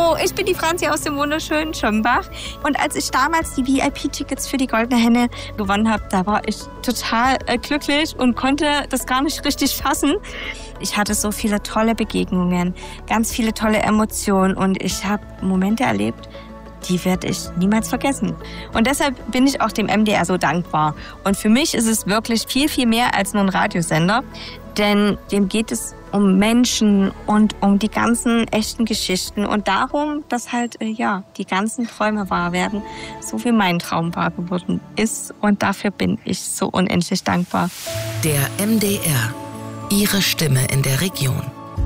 Hallo, ich bin die Franzi aus dem wunderschönen Schirmbach. Und als ich damals die VIP-Tickets für die Goldene Henne gewonnen habe, da war ich total glücklich und konnte das gar nicht richtig fassen. Ich hatte so viele tolle Begegnungen, ganz viele tolle Emotionen und ich habe Momente erlebt, die werde ich niemals vergessen. Und deshalb bin ich auch dem MDR so dankbar. Und für mich ist es wirklich viel, viel mehr als nur ein Radiosender, denn dem geht es um Menschen und um die ganzen echten Geschichten und darum, dass halt die ganzen Träume wahr werden, so wie mein Traum wahr geworden ist. Und dafür bin ich so unendlich dankbar. Der MDR. Ihre Stimme in der Region.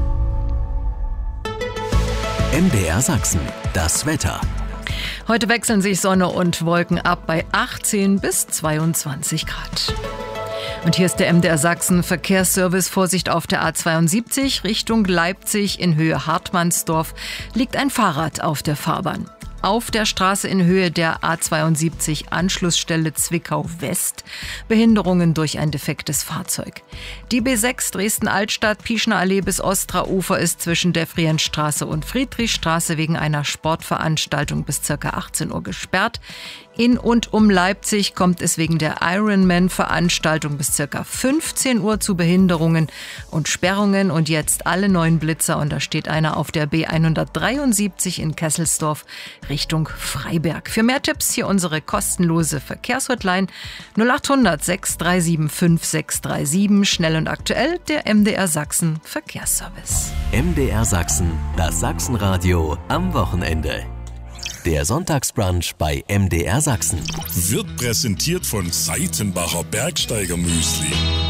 MDR Sachsen. Das Wetter. Heute wechseln sich Sonne und Wolken ab bei 18 bis 22 Grad. Und hier ist der MDR Sachsen Verkehrsservice. Vorsicht auf der A72 Richtung Leipzig in Höhe Hartmannsdorf liegt ein Fahrrad auf der Fahrbahn. Auf der Straße in Höhe der A72 Anschlussstelle Zwickau West Behinderungen durch ein defektes Fahrzeug. Die B6 Dresden-Altstadt Pieschner Allee bis Ostra-Ufer ist zwischen der Friedrichstraße und Friedrichstraße wegen einer Sportveranstaltung bis ca. 18 Uhr gesperrt. In und um Leipzig kommt es wegen der Ironman-Veranstaltung bis ca. 15 Uhr zu Behinderungen und Sperrungen. Und jetzt alle neuen Blitzer. Und da steht einer auf der B173 in Kesselsdorf Richtung Freiberg. Für mehr Tipps hier unsere kostenlose Verkehrshotline 0800 637 5637. Schnell und aktuell der MDR Sachsen Verkehrsservice. MDR Sachsen, das Sachsenradio am Wochenende. Der Sonntagsbrunch bei MDR Sachsen wird präsentiert von Seitenbacher Bergsteiger Müsli.